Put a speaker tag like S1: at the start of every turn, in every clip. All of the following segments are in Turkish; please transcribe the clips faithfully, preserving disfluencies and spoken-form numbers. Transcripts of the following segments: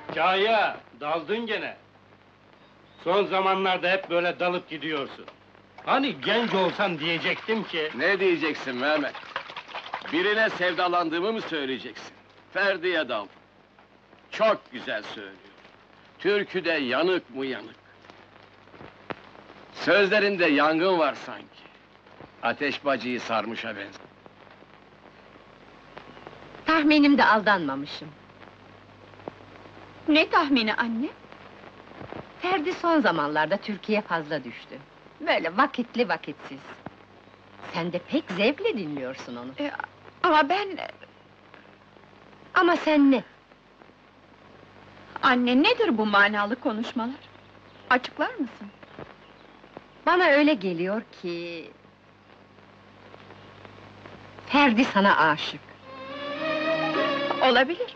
S1: Kaya, daldın gene. Son zamanlarda hep böyle dalıp gidiyorsun. Hani genç olsan diyecektim ki...
S2: Ne diyeceksin Mehmet? Birine sevdalandığımı mı söyleyeceksin? Ferdi'ye dal. Çok güzel söylüyor. Türküde yanık mı yanık. Sözlerinde yangın var sanki. Ateş bacıyı sarmışa benzer.
S3: Tahminimde aldanmamışım.
S4: Ne tahmini anne?
S3: Ferdi son zamanlarda Türkiye fazla düştü. Böyle vakitli vakitsiz. Sen de pek zevkle dinliyorsun onu.
S4: Ee, ama ben...
S3: Ama sen ne?
S4: Anne, nedir bu manalı konuşmalar? Açıklar mısın?
S3: Bana öyle geliyor ki... Ferdi sana aşık.
S4: Olabilir.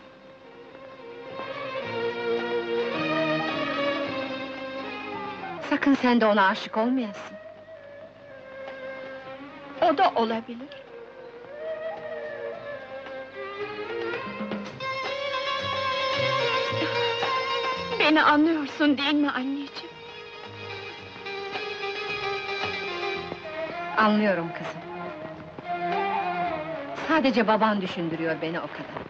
S3: Sakın sen de ona aşık olmayasın.
S4: O da olabilir. Beni anlıyorsun değil mi anneciğim?
S3: Anlıyorum kızım. Sadece baban düşündürüyor beni o kadar.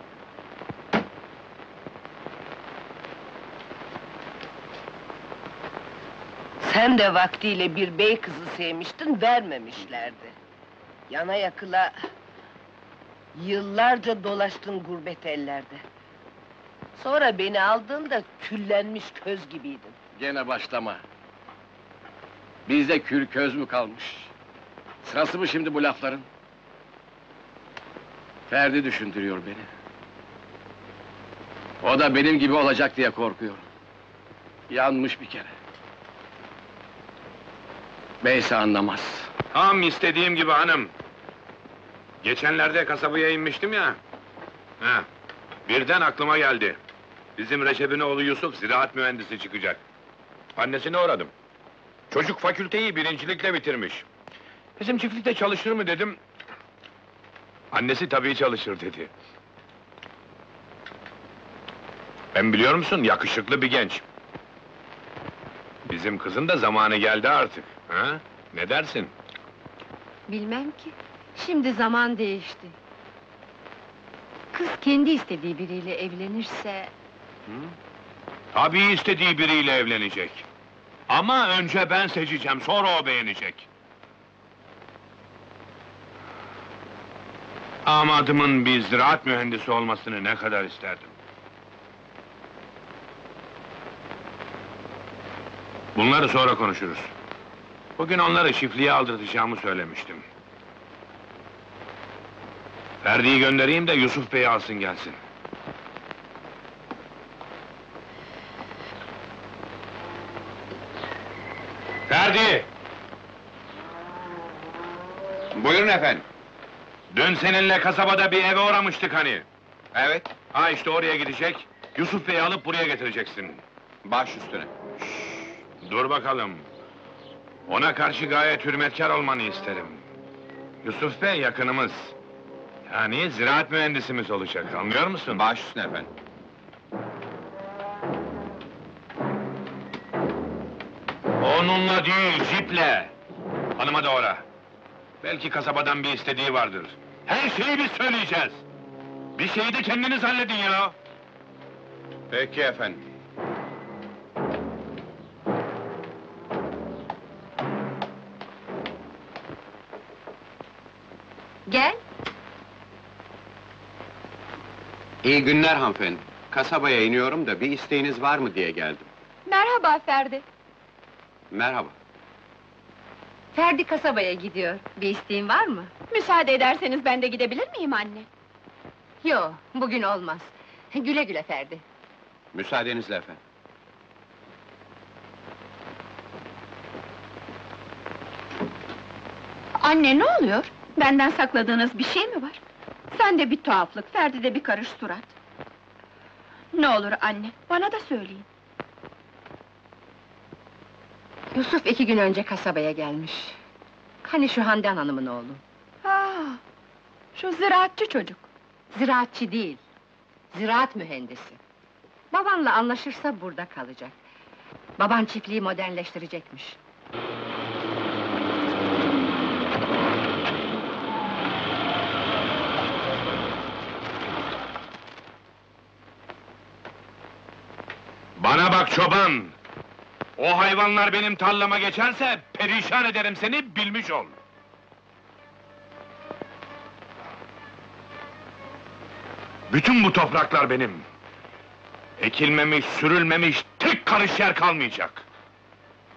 S5: Sen de vaktiyle bir bey kızı sevmiştin, vermemişlerdi. Yana yakıla... Yıllarca dolaştın gurbet ellerde. Sonra beni aldığında küllenmiş köz gibiydin.
S2: Gene başlama. Bizde kül köz mü kalmış? Sırası mı şimdi bu lafların? Ferdi düşündürüyor beni. O da benim gibi olacak diye korkuyorum. Yanmış bir kere. Beyse anlamaz.
S6: Tam istediğim gibi hanım. Geçenlerde kasabaya inmiştim ya. Ha, birden aklıma geldi. Bizim Reşep'in oğlu Yusuf ziraat mühendisi çıkacak. Annesine uğradım. Çocuk fakülteyi birincilikle bitirmiş. Bizim çiftlikte çalışır mı dedim. Annesi tabii çalışır dedi. Ben biliyor musun, yakışıklı bir genç. Bizim kızın da zamanı geldi artık. Ha? Ne dersin?
S3: Bilmem ki. Şimdi zaman değişti. Kız kendi istediği biriyle evlenirse...
S6: Tabii istediği biriyle evlenecek. Ama önce ben seçeceğim, sonra o beğenecek. Amadımın bir ziraat mühendisi olmasını ne kadar isterdim. Bunları sonra konuşuruz. Bugün onları çiftliğe aldırtacağımı söylemiştim. Ferdi'yi göndereyim de Yusuf Bey'i alsın gelsin. Ferdi!
S7: Buyurun efendim.
S6: Dün seninle kasabada bir eve uğramıştık hani.
S7: Evet,
S6: Ha işte oraya gidecek, Yusuf Bey'i alıp buraya getireceksin.
S7: baş üstüne.
S6: Dur bakalım. Ona karşı gayet hürmetkar olmanı isterim. Yusuf Bey yakınımız. Yani ziraat mühendisimiz olacak, anlıyor musun?
S7: Baş üstüne efendim.
S6: Onunla değil, ciple! Hanıma da ora. Belki kasabadan bir istediği vardır. Her şeyi biz söyleyeceğiz! Bir şeyi de kendiniz halledin ya!
S7: Peki efendim.
S3: Gel!
S7: İyi günler hanımefendi. Kasabaya iniyorum da bir isteğiniz var mı diye geldim.
S4: Merhaba Ferdi.
S7: Merhaba.
S3: Ferdi kasabaya gidiyor. Bir isteğin var mı?
S4: Müsaade ederseniz ben de gidebilir miyim anne?
S3: Yo, bugün olmaz. Güle güle Ferdi.
S7: Müsaadenizle efendim.
S4: Anne, ne oluyor? Benden sakladığınız bir şey mi var? Sende bir tuhaflık, Ferdi'de bir karış surat. Ne olur anne, bana da söyleyin.
S3: Yusuf iki gün önce kasabaya gelmiş. Hani şu Handan Hanım'ın oğlu.
S4: Ha, şu ziraatçı çocuk.
S3: Ziraatçı değil, ziraat mühendisi. Babanla anlaşırsa burada kalacak. Baban çiftliği modernleştirecekmiş.
S6: Bana bak çoban! O hayvanlar benim tarlama geçerse, perişan ederim seni, bilmiş ol! Bütün bu topraklar benim! Ekilmemiş, sürülmemiş, tek karış yer kalmayacak!